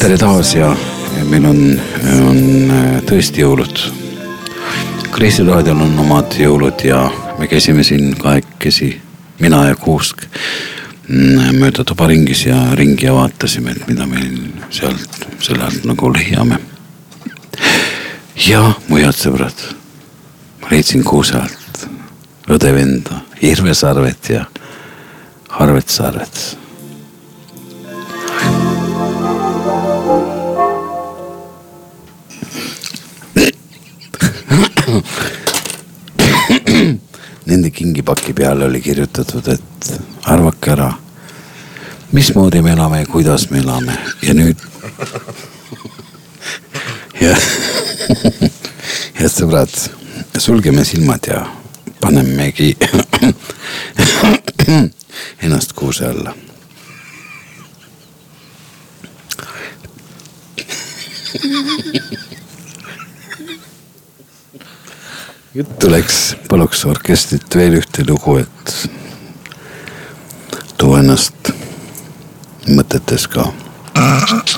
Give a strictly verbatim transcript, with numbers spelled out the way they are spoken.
tere taas ja meil on, on tõesti jõulud. Kreisi raadiol on omad jõulud ja me käisime siin kahekesi, mina ja Kuusk, mööda tubaringis ja ringi ja vaatasime, et mida meil sealt sellelt nagu leiame. Ja mu head sõbrad, ma leidsin Kuuselt õdevenda, Irve Sarvet ja Harvet Sarvet. Nende kingipaki peale oli kirjutatud, et arvake ära, mismoodi me elame ja kuidas me elame. Ja nüüd ja head sõbrad, sulgeme silmad ja panemegi ennast kuuse alla. Juttu läks, paluks orkestrit veel ühte lugu, et too ennast mõtetes ka.